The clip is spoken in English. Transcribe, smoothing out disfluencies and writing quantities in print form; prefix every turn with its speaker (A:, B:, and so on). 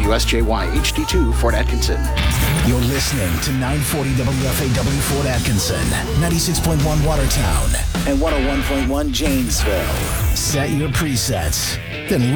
A: WSJY HD2 Fort Atkinson.
B: You're listening to 940 WFAW Fort Atkinson, 96.1 Watertown, and 101.1 Janesville. Set your presets, then